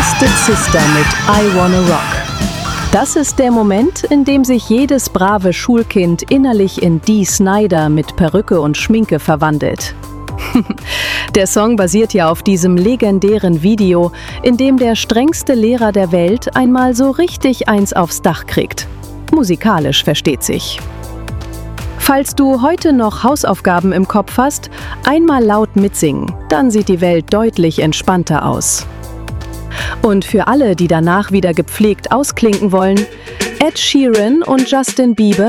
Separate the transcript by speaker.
Speaker 1: Twisted Sister mit I Wanna Rock. Das ist der Moment, in dem sich jedes brave Schulkind innerlich in Dee Snider mit Perücke und Schminke verwandelt. Der Song basiert ja auf diesem legendären Video, in dem der strengste Lehrer der Welt einmal so richtig eins aufs Dach kriegt. Musikalisch versteht sich. Falls du heute noch Hausaufgaben im Kopf hast, einmal laut mitsingen, dann sieht die Welt deutlich entspannter aus. Und für alle, die danach wieder gepflegt ausklinken wollen, Ed Sheeran und Justin Bieber